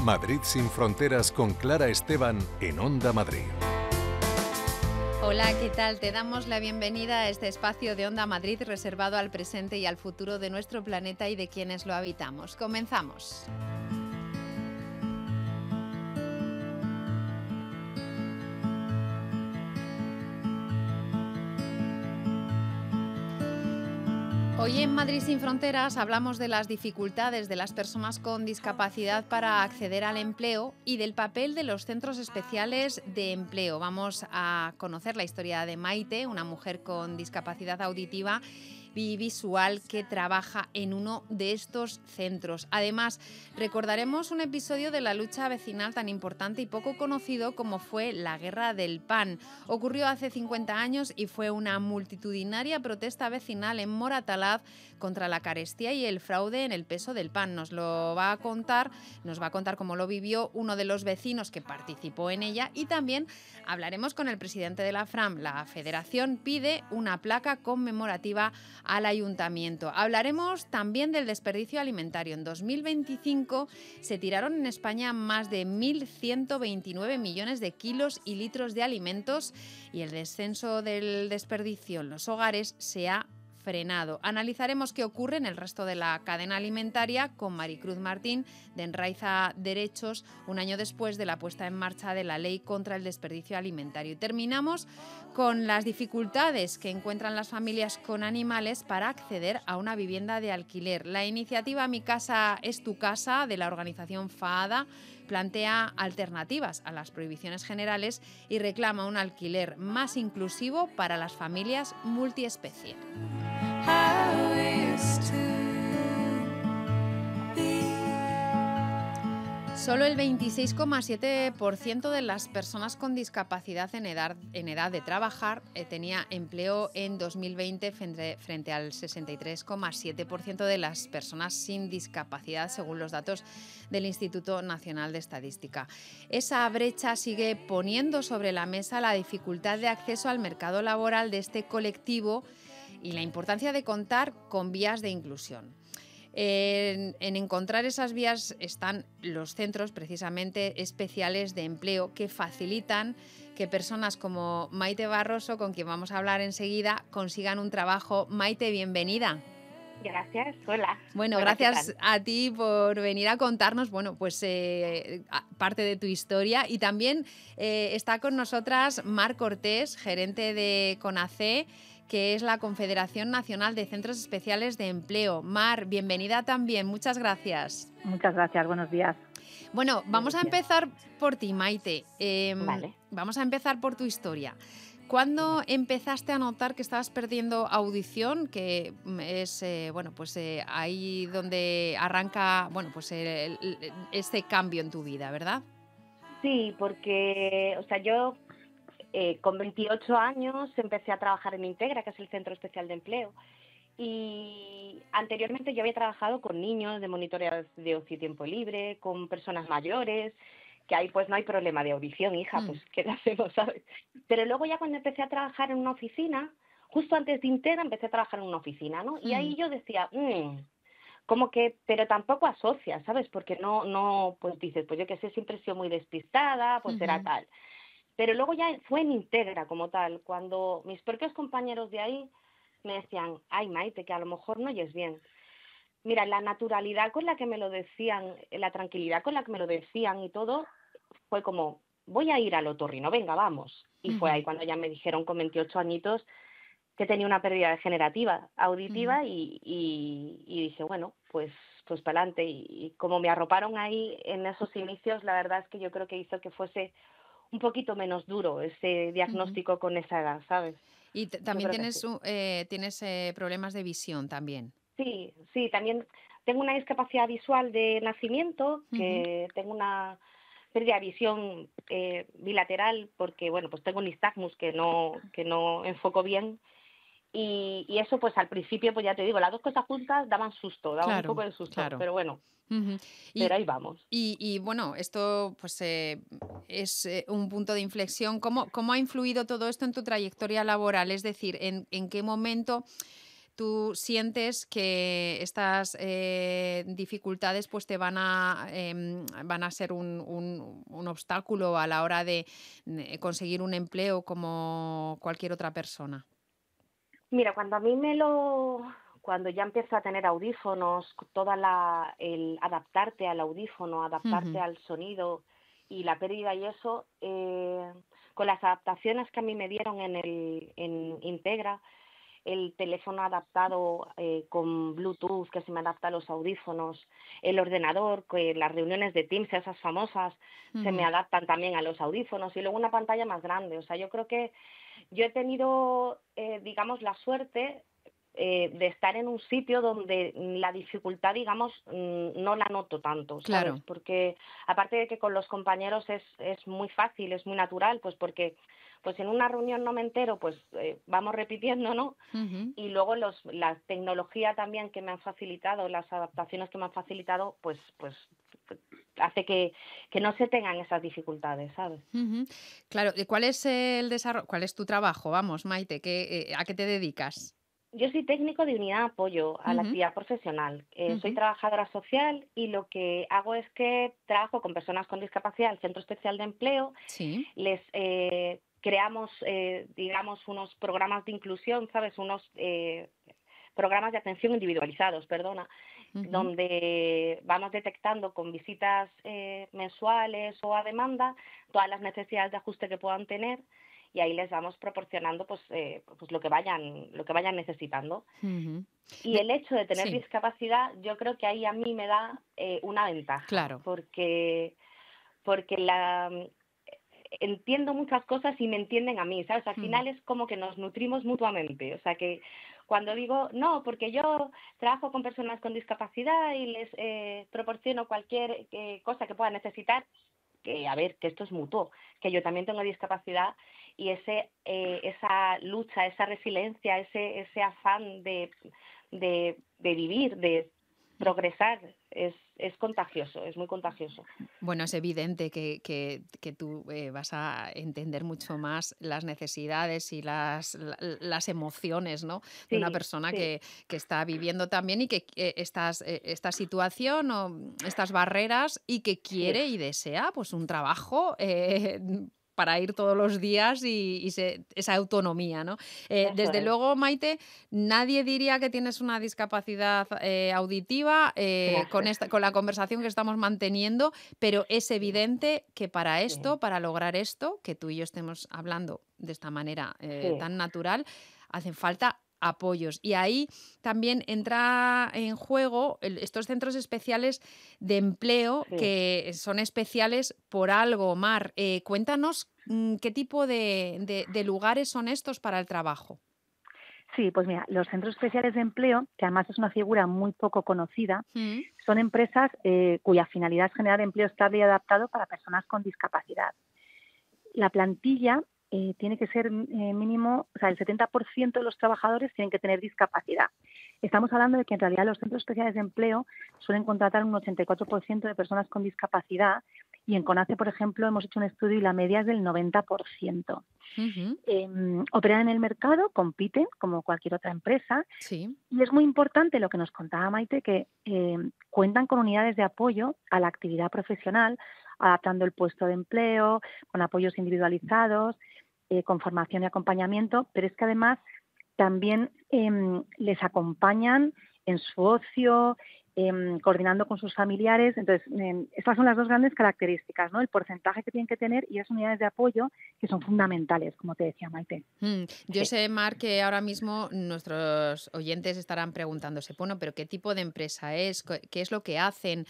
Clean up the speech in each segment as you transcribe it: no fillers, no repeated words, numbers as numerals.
Madrid sin fronteras con Clara Esteban en Onda Madrid. Hola, ¿qué tal? Te damos la bienvenida a este espacio de Onda Madrid reservado al presente y al futuro de nuestro planeta y de quienes lo habitamos. Comenzamos. Hoy en Madrid sin fronteras hablamos de las dificultades de las personas con discapacidad para acceder al empleo y del papel de los centros especiales de empleo. Vamos a conocer la historia de Maite, una mujer con discapacidad auditiva y visual que trabaja en uno de estos centros. Además, recordaremos un episodio de la lucha vecinal tan importante y poco conocido como fue la Guerra del Pan. Ocurrió hace 50 años y fue una multitudinaria protesta vecinal en Moratalaz contra la carestía y el fraude en el peso del pan. Nos va a contar cómo lo vivió uno de los vecinos que participó en ella, y también hablaremos con el presidente de la FRAM. La federación pide una placa conmemorativa al ayuntamiento. Hablaremos también del desperdicio alimentario. En 2025 se tiraron en España más de 1.129 millones de kilos y litros de alimentos, y el descenso del desperdicio en los hogares se ha frenado. Analizaremos qué ocurre en el resto de la cadena alimentaria con Maricruz Martín de Enraiza Derechos, un año después de la puesta en marcha de la ley contra el desperdicio alimentario. Y terminamos con las dificultades que encuentran las familias con animales para acceder a una vivienda de alquiler. La iniciativa Mi Casa es tu Casa de la organización FAADA plantea alternativas a las prohibiciones generales y reclama un alquiler más inclusivo para las familias multiespecie. Solo el 26,7% de las personas con discapacidad en edad de trabajar tenía empleo en 2020 frente al 63,7% de las personas sin discapacidad, según los datos del Instituto Nacional de Estadística. Esa brecha sigue poniendo sobre la mesa la dificultad de acceso al mercado laboral de este colectivo y la importancia de contar con vías de inclusión. En encontrar esas vías están los centros precisamente especiales de empleo que facilitan que personas como Maite Barroso, con quien vamos a hablar enseguida, consigan un trabajo. Maite, bienvenida. Gracias, hola. Bueno, Hola, gracias a ti por venir a contarnos, parte de tu historia. Y también está con nosotras Mar Cortés, gerente de CONACE, que es la Confederación Nacional de Centros Especiales de Empleo. Mar, bienvenida también, muchas gracias. Muchas gracias, buenos días. Bueno, vamos a empezar por ti, Maite. Vale. Vamos a empezar por tu historia. ¿Cuándo empezaste a notar que estabas perdiendo audición? Que es ahí donde arranca este cambio en tu vida, ¿verdad? Sí, porque yo con 28 años empecé a trabajar en Integra, que es el Centro Especial de Empleo, y anteriormente yo había trabajado con niños de monitoreo de ocio y tiempo libre, con personas mayores, que ahí pues no hay problema de audición, hija, pues ¿qué le hacemos, sabes? Pero luego ya cuando empecé a trabajar en una oficina, justo antes de Integra empecé a trabajar en una oficina, ¿no? Y ahí yo decía, como que, pero tampoco asocias, ¿sabes? Porque no, pues dices, pues yo qué sé, siempre he sido muy despistada, pues era tal. Pero luego ya fue en Integra como tal, cuando mis propios compañeros de ahí me decían, ay Maite, que a lo mejor no oyes bien. Mira, la naturalidad con la que me lo decían, la tranquilidad con la que me lo decían y todo, fue como, voy a ir al otorrino, venga, vamos. Y fue ahí cuando ya me dijeron con 28 añitos que tenía una pérdida degenerativa auditiva y dije, bueno, pues para adelante. Y como me arroparon ahí en esos inicios, la verdad es que yo creo que hizo que fuese un poquito menos duro ese diagnóstico con esa edad, ¿sabes? Y también tienes problemas de visión también. Sí, también tengo una discapacidad visual de nacimiento, que tengo una pérdida de visión bilateral porque, bueno, pues tengo nistagmus que no enfoco bien. Y eso, pues al principio, pues ya te digo, las dos cosas juntas daban un poco de susto, claro. Pero bueno, pero ahí vamos. Y bueno, esto pues es un punto de inflexión. ¿Cómo ha influido todo esto en tu trayectoria laboral? Es decir, ¿en qué momento tú sientes que estas dificultades pues te van a ser un obstáculo a la hora de conseguir un empleo como cualquier otra persona. Mira, cuando ya empiezo a tener audífonos, el adaptarte al audífono, adaptarte Ujú, al sonido y la pérdida y eso, con las adaptaciones que a mí me dieron en Integra, el teléfono adaptado con Bluetooth que se me adapta a los audífonos, el ordenador, que las reuniones de Teams, esas famosas, se me ujú. adaptan también a los audífonos y luego una pantalla más grande. O sea, yo creo que yo he tenido, digamos, la suerte de estar en un sitio donde la dificultad, digamos, no la noto tanto, ¿sabes? Claro. Porque aparte de que con los compañeros es muy fácil, es muy natural, pues porque pues en una reunión no me entero, pues vamos repitiendo, ¿no? Ujú. Y luego la tecnología también que me han facilitado, las adaptaciones que me han facilitado, pues hace que no se tengan esas dificultades, ¿sabes? Ujú. Claro, ¿y cuál es el desarrollo, cuál es tu trabajo? Vamos, Maite, ¿a qué te dedicas? Yo soy técnico de unidad de apoyo a la Ujú, actividad profesional. Soy ujú. trabajadora social y lo que hago es que trabajo con personas con discapacidad al Centro Especial de Empleo. Sí. Les creamos, digamos, unos programas de inclusión, ¿sabes? Unos programas de atención individualizados, perdona, Ujú, donde vamos detectando con visitas mensuales o a demanda todas las necesidades de ajuste que puedan tener y ahí les vamos proporcionando pues lo que vayan necesitando. ujú. Y el hecho de tener Sí, discapacidad, yo creo que ahí a mí me da una ventaja, claro. porque entiendo muchas cosas y me entienden a mí, ¿sabes? Al Ujú. final es como que nos nutrimos mutuamente. O sea que cuando digo, no, porque yo trabajo con personas con discapacidad y les proporciono cualquier cosa que puedan necesitar, que a ver, que esto es mutuo, que yo también tengo discapacidad y esa lucha, esa resiliencia, ese afán de vivir, de progresar, es contagioso, es muy contagioso. Bueno, es evidente que tú vas a entender mucho más las necesidades y las emociones, ¿no? De una Sí, persona sí, que está viviendo también y que esta situación o estas barreras y que sí, quiere y desea pues un trabajo para ir todos los días esa autonomía, ¿no? eso Desde es. luego, Maite, nadie diría que tienes una discapacidad auditiva Gracias. con la conversación que estamos manteniendo, pero es Sí, evidente que para sí, esto, para lograr esto, que tú y yo estemos hablando de esta manera sí, tan natural, hacen falta apoyos. Y ahí también entra en juego estos centros especiales de empleo sí. que son especiales por algo, Mar. Cuéntanos qué tipo de lugares son estos para el trabajo. Sí, pues mira, los centros especiales de empleo, que además es una figura muy poco conocida, Mm, son empresas cuya finalidad es generar empleo estable y adaptado para personas con discapacidad. La plantilla tiene que ser mínimo, o sea, el 70% de los trabajadores tienen que tener discapacidad. Estamos hablando de que en realidad los centros especiales de empleo suelen contratar un 84% de personas con discapacidad y en CONACE, por ejemplo, hemos hecho un estudio y la media es del 90%. ujú, Operan en el mercado, compiten como cualquier otra empresa sí. y es muy importante lo que nos contaba Maite, que cuentan con unidades de apoyo a la actividad profesional, adaptando el puesto de empleo, con apoyos individualizados, con formación y acompañamiento, pero es que además también les acompañan en su ocio, coordinando con sus familiares. Entonces, estas son las dos grandes características, ¿no? El porcentaje que tienen que tener y las unidades de apoyo que son fundamentales, como te decía Maite. Yo Sí. sé, Mar, que ahora mismo nuestros oyentes estarán preguntándose, bueno, pero ¿qué tipo de empresa es? ¿Qué es lo que hacen?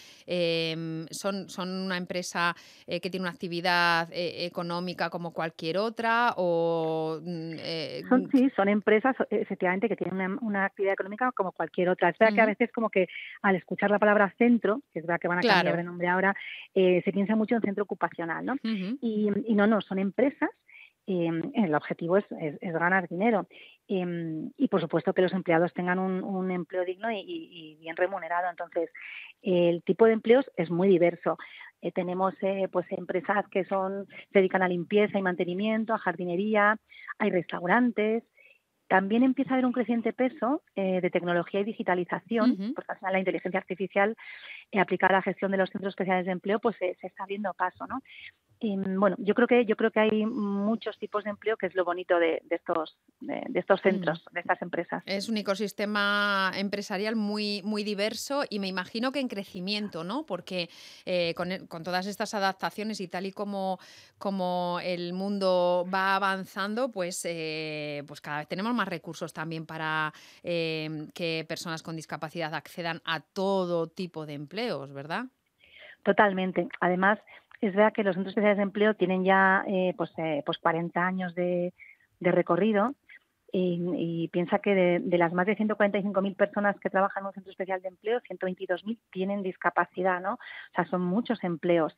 ¿Son una empresa que tiene una actividad económica como cualquier otra? ¿O Sí, son empresas efectivamente que tienen una actividad económica como cualquier otra. Es verdad que a ujú, veces como que al escuchar la palabra centro, que es verdad que van a cambiar de claro. nombre ahora, se piensa mucho en centro ocupacional, ¿no? Ujú, Y no, son empresas. El objetivo es ganar dinero y por supuesto que los empleados tengan un empleo digno y bien remunerado. Entonces, el tipo de empleos es muy diverso. Tenemos pues empresas se dedican a limpieza y mantenimiento, a jardinería, hay restaurantes, También empieza a haber un creciente peso de tecnología y digitalización, Ujú. porque al final la inteligencia artificial aplicada a la gestión de los centros especiales de empleo, pues se está abriendo paso, ¿no? Y, bueno, yo creo que hay muchos tipos de empleo, que es lo bonito de estos Mm. centros, de estas empresas. Es un ecosistema empresarial muy, muy diverso y me imagino que en crecimiento, ¿no? Porque con todas estas adaptaciones y tal y como el mundo va avanzando, pues cada vez tenemos más recursos también para que personas con discapacidad accedan a todo tipo de empleos, ¿verdad? Totalmente. Además, es verdad que los centros especiales de empleo tienen ya pues 40 años de recorrido y piensa que de las más de 145.000 personas que trabajan en un centro especial de empleo, 122.000 tienen discapacidad, ¿no? O sea, son muchos empleos.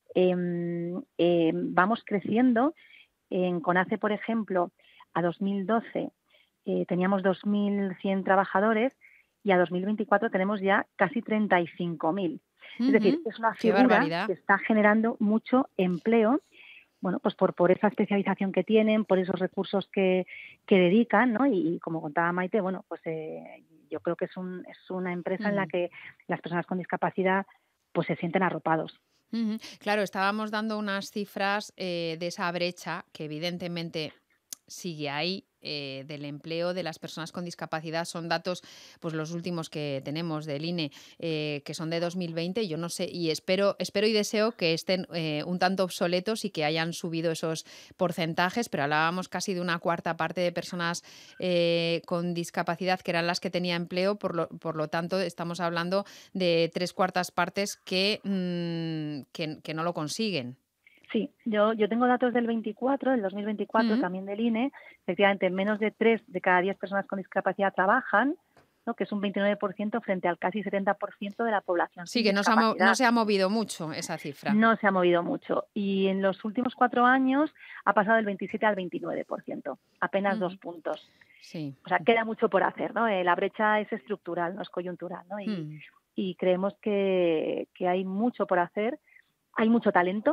Vamos creciendo. En CONACE, por ejemplo, a 2012 teníamos 2.100 trabajadores y a 2024 tenemos ya casi 35.000. Es decir, Ujú. es una ¡Qué figura barbaridad! que está generando mucho empleo, bueno, pues por esa especialización que tienen, por esos recursos que dedican, ¿no? Y como contaba Maite, bueno, pues yo creo que es una empresa en la Mm. que las personas con discapacidad pues se sienten arropados. Ujú. Claro, estábamos dando unas cifras de esa brecha que evidentemente sigue ahí, del empleo de las personas con discapacidad. Son datos, pues los últimos que tenemos del INE, que son de 2020. Yo no sé, y espero y deseo que estén un tanto obsoletos y que hayan subido esos porcentajes, pero hablábamos casi de una cuarta parte de personas con discapacidad que eran las que tenía empleo, por lo tanto estamos hablando de tres cuartas partes que no lo consiguen. Sí, yo tengo datos del 24, del 2024, Mm. también del INE. Efectivamente, menos de 3 de cada 10 personas con discapacidad trabajan, ¿no? Que es un 29% frente al casi 70% de la población Sí, sin que no discapacidad. se ha movido mucho esa cifra. No se ha movido mucho. Y en los últimos 4 años ha pasado del 27 al 29%, apenas 2 Ujú. puntos. Sí. O sea, queda mucho por hacer, ¿no? La brecha es estructural, no es coyuntural, ¿no? Mm. Y creemos que hay mucho por hacer, hay mucho talento.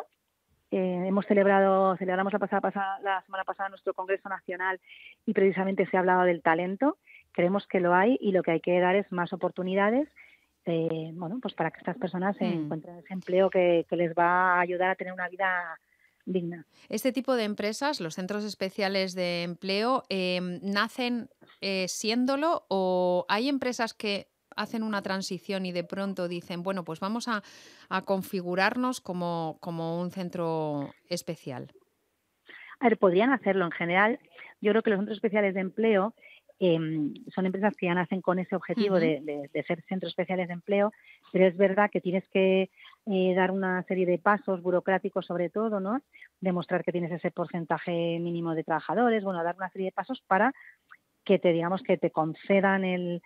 Celebramos la semana pasada nuestro Congreso Nacional y precisamente se ha hablado del talento. Creemos que lo hay y lo que hay que dar es más oportunidades, bueno, pues para que estas personas Mm. encuentren ese empleo que les va a ayudar a tener una vida digna. Este tipo de empresas, los centros especiales de empleo, ¿nacen siéndolo o hay empresas que hacen una transición y de pronto dicen, bueno, pues vamos a configurarnos como un centro especial? A ver, podrían hacerlo en general. Yo creo que los centros especiales de empleo son empresas que ya nacen con ese objetivo Ujú. de ser centros especiales de empleo, pero es verdad que tienes que dar una serie de pasos burocráticos sobre todo, ¿no? Demostrar que tienes ese porcentaje mínimo de trabajadores, bueno, dar una serie de pasos para digamos, que te concedan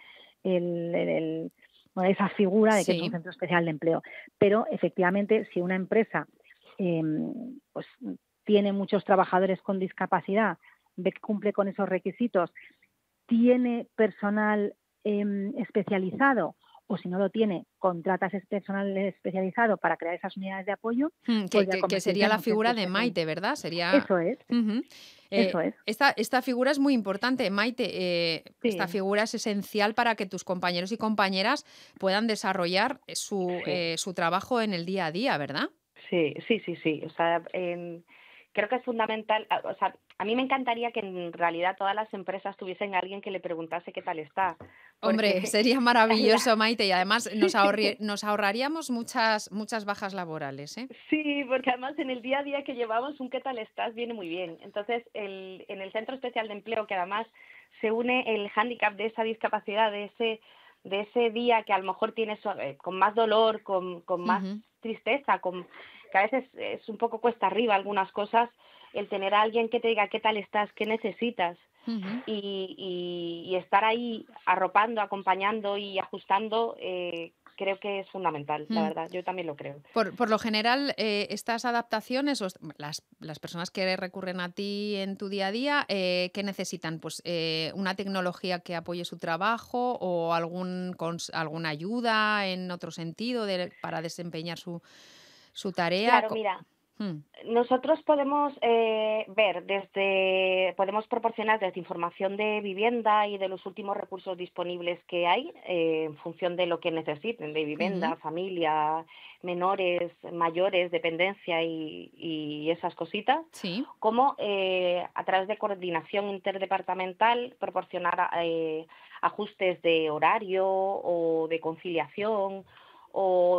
bueno, esa figura de que es un Sí. centro especial de empleo. Pero efectivamente, si una empresa eh, pues tiene muchos trabajadores con discapacidad, ve que cumple con esos requisitos, tiene personal especializado o si no lo tiene, contratas ese personal especializado para crear esas unidades de apoyo, Que, pues ya que convertirse sería en la un centro figura de especial. Maite, ¿verdad? Sería. Eso es, Ujú. eso es. Esta figura es muy importante, Maite. Esta Sí, figura es esencial para que tus compañeros y compañeras puedan desarrollar Sí. su trabajo en el día a día, ¿verdad? Sí, sí, sí, sí. O sea, creo que es fundamental. O sea, a mí me encantaría que en realidad todas las empresas tuviesen a alguien que le preguntase qué tal está, Hombre, porque sería maravilloso, la- Maite, y además sí, nos ahorraríamos muchas bajas laborales, ¿eh? sí, porque además en el día a día que llevamos un qué tal estás viene muy bien. Entonces, en el Centro Especial de Empleo, que además se une el hándicap de esa discapacidad, de ese día que a lo mejor tienes con más dolor, con más Ujú. tristeza, que a veces es un poco cuesta arriba algunas cosas, el tener a alguien que te diga qué tal estás, qué necesitas Ujú. y estar ahí arropando, acompañando y ajustando, creo que es fundamental, la Mm. verdad, yo también lo creo. Por lo general, estas adaptaciones, las personas que recurren a ti en tu día a día, ¿qué necesitan? Pues una tecnología que apoye su trabajo o alguna ayuda en otro sentido para desempeñar su tarea. Claro, mira, Mm. Nosotros podemos podemos proporcionar desde información de vivienda y de los últimos recursos disponibles que hay en función de lo que necesiten, de Ujú. vivienda, familia, menores, mayores, dependencia y esas cositas, Sí. como a través de coordinación interdepartamental proporcionar ajustes de horario o de conciliación o